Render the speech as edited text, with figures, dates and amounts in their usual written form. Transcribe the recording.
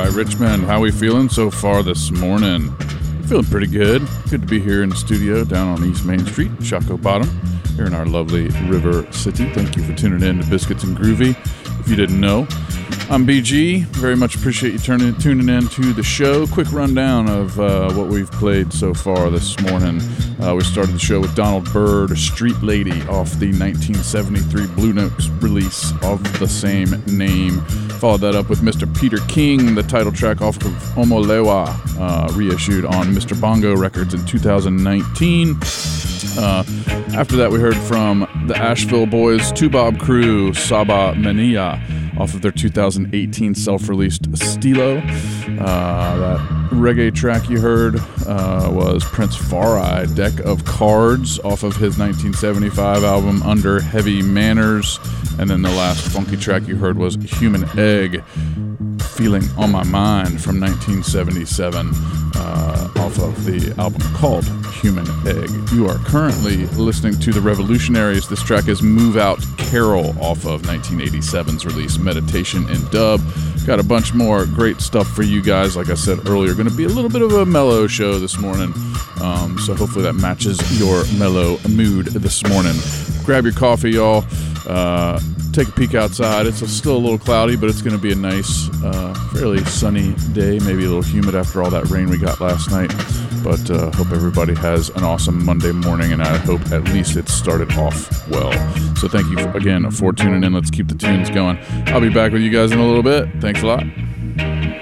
right, Richmond, how we feeling so far this morning? Feeling pretty good. Good to be here in the studio down on East Main Street, Shockoe Bottom, here in our lovely River City. Thank you for tuning in to Biscuits and Groovy. If you didn't know, I'm BG. Very much appreciate you tuning in to the show. Quick rundown of what we've played so far this morning. We started the show with Donald Byrd, Street Lady, off the 1973 Blue Notes release of the same name. Followed that up with Mr. Peter King, the title track off of Omolewa, reissued on Mr. Bongo Records in 2019. After that, we heard from the Asheville Boys, Tubob Crew, Saba Mania, off of their 2018 self-released Stilo. That reggae track you heard was Prince Farai, Deck of Cards, off of his 1975 album Under Heavy Manners. And then the last funky track you heard was Human Egg, Feeling on My Mind, from 1977, off of the album called Human Egg. You are currently listening to The Revolutionaries. This track is Move Out Carol, off of 1987's release Meditation in Dub. Got a bunch more great stuff for you guys. Like I said earlier, going to be a little bit of a mellow show this morning, so hopefully that matches your mellow mood this morning. Grab your coffee, y'all. Take a peek outside. It's still a little cloudy, but it's going to be a nice, fairly sunny day. Maybe a little humid after all that rain we got last night. But hope everybody has an awesome Monday morning, and I hope at least it started off well. So thank you again for tuning in. Let's keep the tunes going. I'll be back with you guys in a little bit. Thanks a lot.